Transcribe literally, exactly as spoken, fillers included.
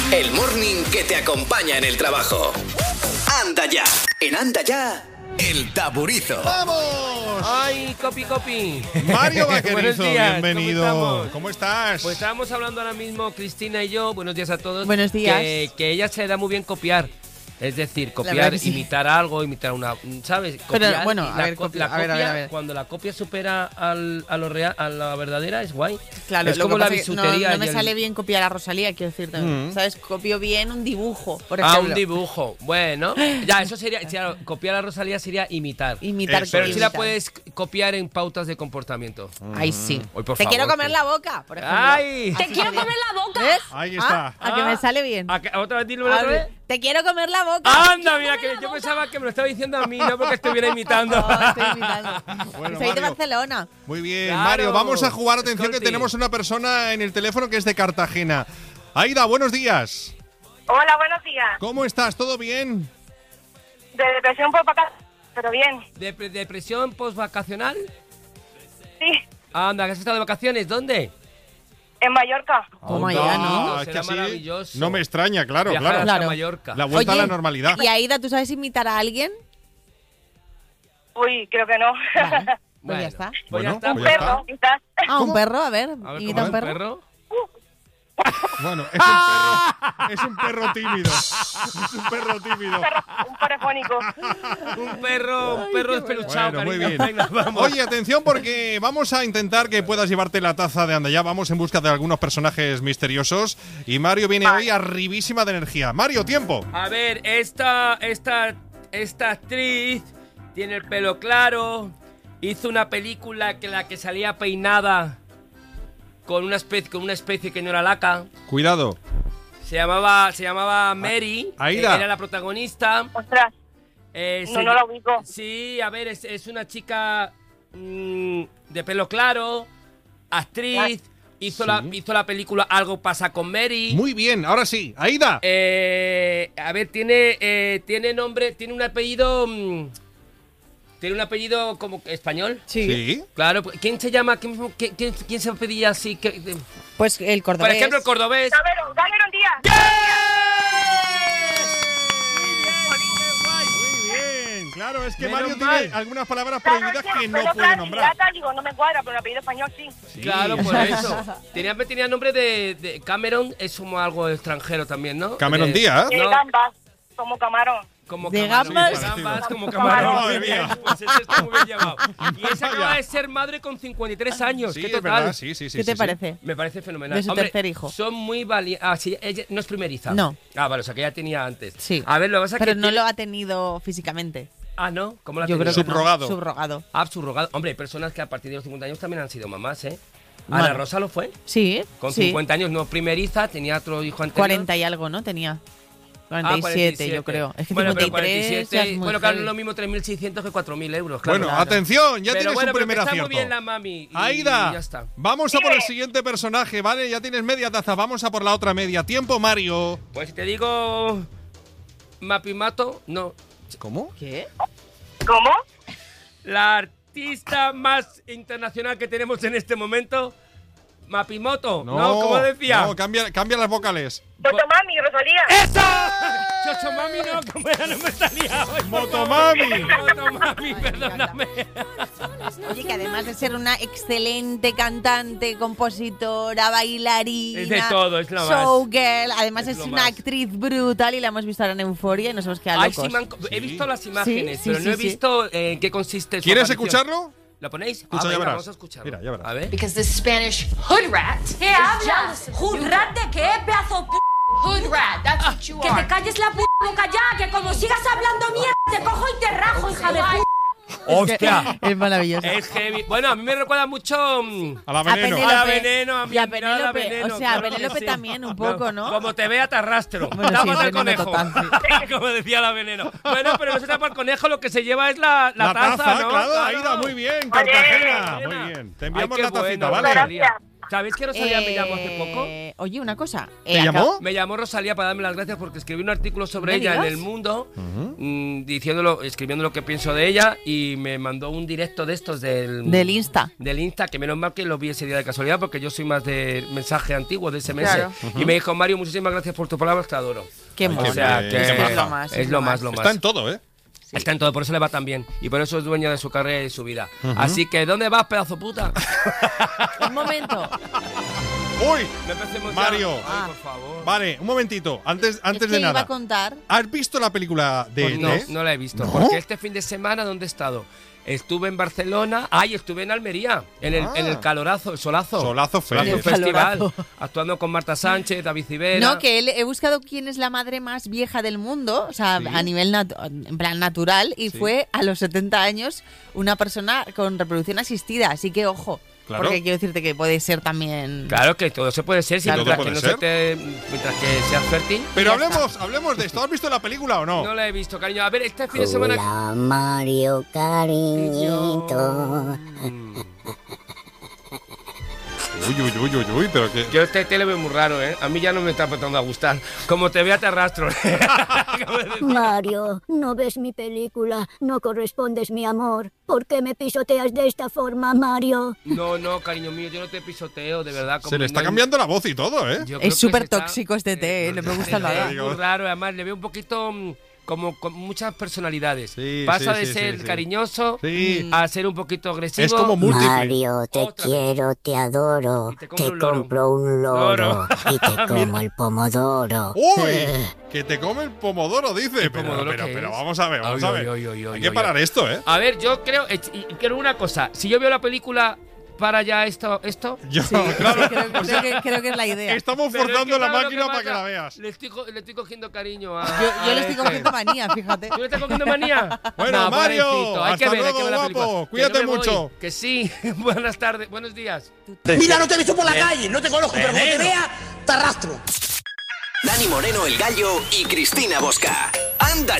El morning que te acompaña en el trabajo. Anda ya. En Anda ya, el taburizo. ¡Vamos! ¡Ay, copi, copi! Mario Vaquerizo, días, bienvenido. ¿cómo, ¿Cómo estás? Pues estábamos hablando ahora mismo, Cristina y yo, buenos días a todos. Buenos días. Que, que ella se da muy bien copiar. Es decir, copiar, sí. imitar algo, imitar una... ¿Sabes? Pero, Copiar, bueno, y a la ver, co- copia- la a ver, a ver, copia, a ver. cuando la copia supera al, a, lo real, a la verdadera, es guay. Claro, es lo como que la pasa es que bisutería. No, no me y el- sale bien copiar a Rosalía, quiero decirte. Mm. ¿Sabes? Copio bien un dibujo, por Ah, ejemplo. un dibujo. Bueno, ya, eso sería... Claro, copiar a Rosalía sería imitar. Imitar. Eso Pero es. si la imitar. puedes copiar en pautas de comportamiento. Ay, sí. Hoy, por Te favor, quiero comer que- la boca, por ejemplo. ¡Ay! Así Te quiero sería. comer la boca. ¿Ves? Ahí está. Ah, a que me sale bien. ¿A que- ¿Otra vez dilo A otra ver, vez? Te quiero comer la boca. Anda, mira, que yo pensaba que me lo estaba diciendo a mí, no porque estuviera imitando. No, estoy imitando. Bueno, Soy de Mario. Barcelona. Muy bien, Claro. Mario. Vamos a jugar. Atención, que Escolti. tenemos una persona en el teléfono que es de Cartagena. Aida, buenos días. Hola, buenos días. ¿Cómo estás? ¿Todo bien? De depresión por vacaciones, pero bien. Dep- ¿Depresión postvacacional? Sí, Anda, que has estado de vacaciones, ¿dónde? en Mallorca. Como Anda, allá, ¿no? Ah, es será que así maravilloso. no me extraña, claro, Viajar claro. hasta Claro. Mallorca. La vuelta Oye, a la normalidad. Y Aida, ¿tú sabes imitar a alguien? Uy, creo que no. Vale. Pues Bueno, ya está. Pues ya Bueno, está. Un pues ya perro, quizás. Ah, un perro, a ver. A ver, Imita ¿cómo un es perro. un perro? Bueno, es un perro, es un perro tímido. Es un perro tímido. Un perrofónico. Un perro, un perro despeluchado, Bueno, muy cariño. bien. Venga, vamos. Oye, atención porque vamos a intentar que puedas llevarte la taza de Anda Ya. Vamos en busca de algunos personajes misteriosos. Y Mario viene hoy arribísima de energía. Mario, tiempo. A ver, esta, esta, esta actriz tiene el pelo claro. Hizo una película que la que salía peinada con una especie, con una especie que no era laca. Cuidado. Se llamaba, se llamaba Mary. Aida. eh, Era la protagonista. Ostras, Eh, no, se- no la ubico. Sí, a ver, es, es una chica mm, de pelo claro, actriz. Hizo, Sí. la, hizo la película Algo pasa con Mary. Muy bien, ahora sí. Aida. Eh, a ver, tiene, eh, tiene nombre, tiene un apellido. mm, tiene un apellido como español. Sí. Claro, ¿quién se llama? ¿Quién, quién, quién- quién se pedía así? ¿Qué- de- Pues el Por cordobés. ejemplo, el cordobés. Cameron, Cameron Díaz. Muy bien. Claro, es que Menos Mario mal. tiene algunas palabras Claro, prohibidas es que no pero puede claro, nombrar. pirata, digo, no me cuadra, pero el apellido español sí. Sí. Claro, por eso. Tenía, tenía nombre de, de Cameron, es como algo extranjero también, ¿no? Cameron De- Díaz. De No. gambas, como camarón. Como De camarón. gambas. De gambas como Camarón. camarón. Madre Muy bien, mía. pues ese está muy bien llevado. Y esa acaba Vaya. de ser madre con cincuenta y tres años. Sí, ¿Qué es total? verdad, sí, sí, sí. ¿Qué sí, te sí. parece? Me parece fenomenal. De su Hombre, tercer hijo. Son muy valientes. Ah, sí, ella no es primeriza. No. Ah, vale, o sea que ya tenía antes. Sí. A ver, lo que pasa es Pero que no tiene- lo ha tenido físicamente. Ah, ¿no? ¿Cómo la Yo tenía? creo que Subrogado. no. Subrogado. Ah, subrogado. Hombre, hay personas que a partir de los cincuenta años también han sido mamás, ¿eh? Bueno. Ana Rosa lo fue. Sí. Con sí. cincuenta años, no primeriza, tenía otro hijo anterior. cuarenta y algo, ¿no? Tenía. cuarenta y siete, Ah, yo creo. Es que bueno, pero cincuenta y tres cuarenta y siete, ya es muy bueno, claro, no heavy. es lo mismo tres mil seiscientos que cuatro mil euros. Claro. Bueno, Claro. atención, ya Pero tienes bueno, un primer pero que acierto. está muy bien la mami. y Aida, ya está. vamos a por el siguiente personaje, ¿vale? Ya tienes media taza, vamos a por la otra media. Tiempo, Mario. Pues si te digo Mapimato, no. ¿Cómo? ¿Qué? ¿Cómo? La artista más internacional que tenemos en este momento, Mapimoto. No, como decía. No, cambia, cambia las vocales. Motomami, Rosalía. ¡Eso! Chochomami no, como era, no me salía hoy. por Motomami. favor. Motomami, perdóname. Oye, que además de ser una excelente cantante, compositora, bailarina, Es de todo, es lo más. showgirl, además Es es, lo una más. actriz brutal y la hemos visto ahora en Euforia y nos hemos quedado Ay, locos. sí, me han- he visto las imágenes, Sí, sí, pero no he sí, sí. visto eh, en qué consiste su ¿Quieres aparición. escucharlo? ¿Lo ponéis? Escucha, Ah, ya venga, verás. vamos a escucharlo. Mira, ya verás. A ver. Because this Spanish hood rat. ¿Qué hablas? ¿Hood rat de qué, pedazo p***? Hood rat, that's what you Que are. te calles la p*** boca ya, que como sigas hablando mierda te cojo y te rajo, hija de p***. ¡Hostia! Es maravilloso. Es heavy. Bueno, a mí me recuerda mucho mm, A la A veneno. Penélope. a la veneno, a mi Y a mirada Penélope, veneno, o sea, a claro que Penélope sí. también un poco, ¿no? Como te vea, te arrastro. Bueno, Tapas sí, al veneno conejo. total, Como decía la veneno. Bueno, pero no se tapa el conejo, lo que se lleva es la, la, La taza, ¿no? claro, Aida, muy bien, Cartagena. Buena. Muy bien. Te enviamos Ay, qué la tacita, bueno. ¿vale? Gracias. ¿Sabéis que Rosalía me llamó hace poco? Eh, Oye, una cosa. ¿Te eh, llamó? Me llamó Rosalía para darme las gracias porque escribí un artículo sobre ¿Me ella en digas? El Mundo, mm, diciéndolo, escribiendo lo que pienso de ella, y me mandó un directo de estos del, Del Insta. Del Insta, que menos mal que lo vi ese día de casualidad porque yo soy más de mensaje antiguo, de S M S. Claro. Y me dijo, Mario, muchísimas gracias por tus palabras, te adoro. Qué Ay, mono. O sea, qué que bien, qué es lo más, es lo más, lo más. Está en todo, ¿eh? Está en todo, por eso le va tan bien. Y por eso es dueña de su carrera y de su vida. Así que, ¿dónde vas, pedazo puta? Un momento. ¡Uy! No empecemos ya. Mario. Ay, por favor. Vale, un momentito. Antes, antes es que de iba nada. a contar. ¿Has visto la película de Pues no, E T? no la he visto. ¿No? Porque este fin de semana, ¿dónde he estado? Estuve en Barcelona. Ay, estuve en Almería. En el, Ah. en el calorazo, el solazo. Solazo Solazo Fest. El Festival. calorazo. Actuando con Marta Sánchez, David Civera. No, que él- he buscado quién es la madre más vieja del mundo, o sea, Sí. a nivel natu- en plan natural, y Sí. fue a los setenta años una persona con reproducción asistida, así que ojo, Claro. porque quiero decirte que puede ser también... Claro que todo se puede ser, si Claro, mientras, todo que puede no se ser. te, mientras que seas fértil. Pero Y ya hablemos, hablemos de esto. ¿Has visto la película o no? No la he visto, cariño. A ver, este fin de semana. Hola, Mario, cariñito. Mm. Uy, uy, uy, uy, uy, pero que... Yo este tele veo muy raro, ¿eh? A mí ya no me está empezando a gustar. Como te vea, te arrastro. Mario, no ves mi película, no correspondes mi amor. ¿Por qué me pisoteas de esta forma, Mario? No, no, cariño mío, yo no te pisoteo, de verdad. como Se le está no hay- cambiando la voz y todo, ¿eh? Yo creo que Es súper se está- tóxico este té, ¿eh? No me gusta es nada. muy raro, además le veo un poquito mm, como con muchas personalidades. Sí, Pasa sí, de sí, ser sí, sí. cariñoso Sí. a ser un poquito agresivo. Es como múltiple. Mario, te Otra vez. quiero, te adoro. Y te compro Te un loro. compro un loro Loro. y te como el pomodoro. ¡Uy! Que te come el pomodoro, dice. ¿El Pero, pomodoro pero, qué pero es? vamos a ver, vamos Ay, a ver. ay, ay, ay, Hay ay, que ay, parar ay. esto, ¿eh? A ver, yo creo, eh, y y quiero una cosa, si yo veo la película para ya esto, esto. Yo, Sí, claro. creo, o sea, creo que, creo que es la idea. estamos Pero es forzando que la ¿sabes lo máquina para pasa? que la veas. Le estoy, co- le estoy cogiendo cariño a. Yo, yo le estoy este. cogiendo manía, fíjate. ¿Tú le estás cogiendo manía? Bueno, No, Mario, pobrecito, hay que hasta ver, hay que luego, ver la guapo. película. Que Cuídate no me voy, mucho. Que sí. Buenas tardes, buenos días. Mira, no te he visto por la calle, no te conozco, pero como te vea, te arrastro. Dani Moreno, el Gallo y Cristina Bosca. Anda